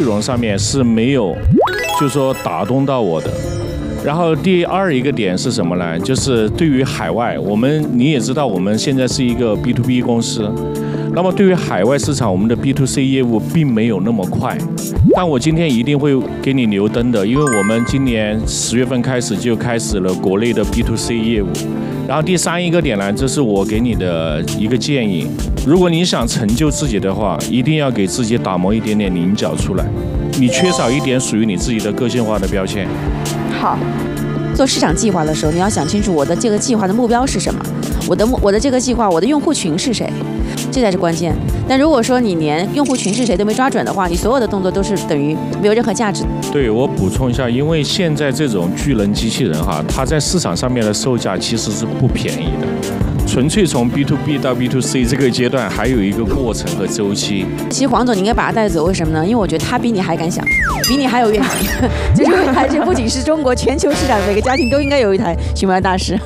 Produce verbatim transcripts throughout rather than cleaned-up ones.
容上面是没有，就是说打动到我的。然后第二一个点是什么呢？就是对于海外，我们你也知道，我们现在是一个 B to B 公司，那么对于海外市场，我们的 B to C 业务并没有那么快。但我今天一定会给你留灯的，因为我们今年十月份开始就开始了国内的 B to C 业务。然后第三一个点呢，这是我给你的一个建议，如果你想成就自己的话，一定要给自己打磨一点点棱角出来，你缺少一点属于你自己的个性化的标签。 好，做市场计划的时候，你要想清楚我的这个计划的目标是什么，我的我的这个计划，我的用户群是谁，这才是关键。但如果说你连用户群是谁都没抓准的话，你所有的动作都是等于没有任何价值。 对，我补充一下，因为现在这种巨能机器人哈，它在市场上面的售价其实是不便宜的。纯粹从 B to B 到 B to C 这个阶段，还有一个过程和周期。 其实黄总你应该把他带走，为什么呢？因为我觉得他比你还敢想，比你还有愿景。就是未来这不仅是中国，全球市场每个家庭都应该有一台寻万大师。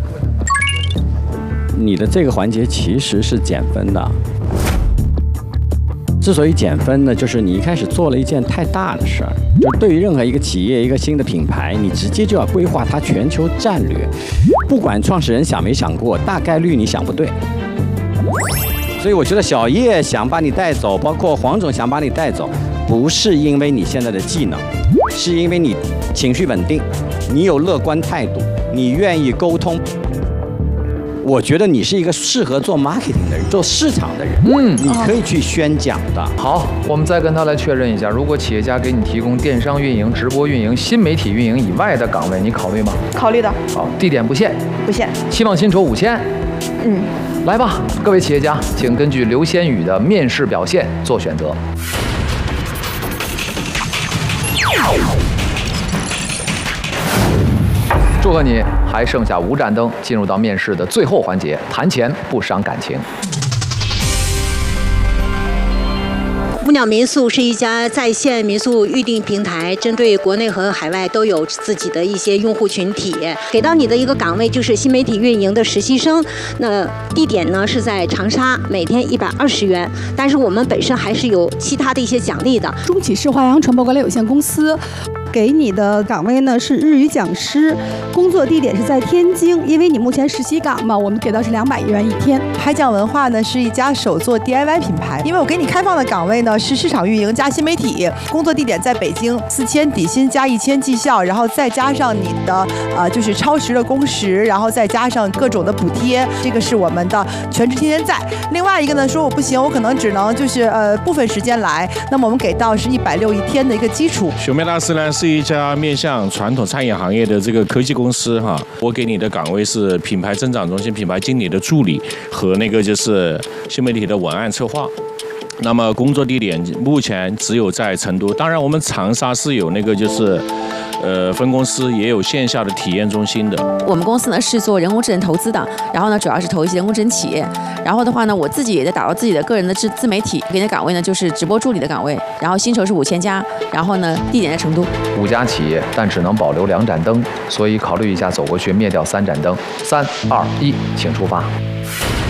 你的这个环节其实是减分的。之所以减分呢，就是你一开始做了一件太大的事儿。就对于任何一个企业、一个新的品牌，你直接就要规划它全球战略。不管创始人想没想过，大概率你想不对。所以我觉得小叶想把你带走，包括黄总想把你带走，不是因为你现在的技能，是因为你情绪稳定，你有乐观态度，你愿意沟通。我觉得你是一个适合做 marketing 的人，做市场的人，嗯，你可以去宣讲的。 好，我们再跟他来确认一下，如果企业家给你提供电商运营、直播运营、新媒体运营以外的岗位，你考虑吗？ 考虑的。 好，地点不限， 不限。 期望薪酬五千。 嗯， 来吧，各位企业家，请根据刘先宇的面试表现做选择。祝贺你，还剩下五盏灯，进入到面试的最后环节，谈钱不伤感情。 乌鸟民宿是一家在线民宿预订平台，针对国内和海外都有自己的一些用户群体。给到你的一个岗位就是新媒体运营的实习生，那地点呢是在长沙，每天一百二十元。但是我们本身还是有其他的一些奖励的。 中启市华阳传播管理有限公司。给你的岗位呢是日语讲师，工作地点是在天津，因为你目前实习岗嘛，我们给到是两百元一天。 海讲文化呢是一家手作 D I Y 品牌，因为我给你开放的岗位呢是市场运营加新媒体，工作地点在北京，四千底薪加一千绩效，然后再加上你的呃就是超时的工时，然后再加上各种的补贴，这个是我们的全职天天在。另外一个呢说我不行，我可能只能就是呃部分时间来，那么我们给到是一百六一天的一个基础。 熊妹大师呢是一家面向传统餐饮行业的这个科技公司哈，我给你的岗位是品牌增长中心品牌经理的助理和那个就是新媒体的文案策划。那么工作地点目前只有在成都，当然我们长沙是有那个就是呃分公司，也有线下的体验中心的。 我们公司呢是做人工智能投资的，然后呢主要是投一些人工智能企业，然后的话呢我自己也在打造自己的个人的自自媒体，给你的岗位呢就是直播助理的岗位，然后薪酬是五千加，然后呢地点在成都。 五家企业，但只能保留两盏灯，所以考虑一下走过去灭掉三盏灯。三二一，请出发。